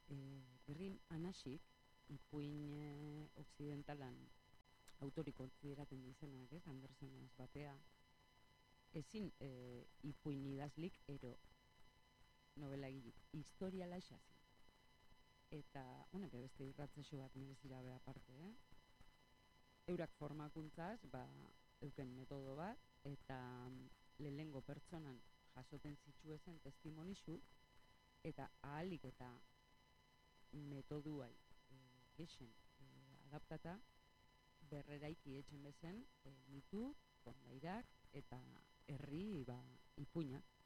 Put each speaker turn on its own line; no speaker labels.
Berrin anasik, ipuin oksidentalan autorik konsideraten dizenak, Andersenaz batea, ezin ipuin idazlik ero novela egilik, historia laixazin. Eta, honek beste irratzaxo bat merezira be aparte, Eurak formakuntzaz, euken metodo bat, eta lehengo pertsonan jasoten zitsuezen testimonixu, eta ahalik eta metoduai gexen adaptata, berreraiki etxen bezen mitu, kondairak, eta herri ipuinak.